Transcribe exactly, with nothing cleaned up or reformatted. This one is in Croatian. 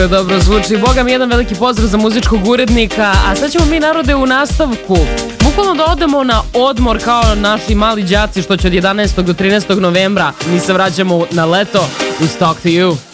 Dobro zvuči. Boga mi jedan veliki pozdrav za muzičkog urednika. A sad ćemo mi, narode, u nastavku bukvalno da odemo na odmor kao naši mali đaci, što će od jedanaestog do trinaestog novembra. Mi se vraćamo na leto uz Talk to You.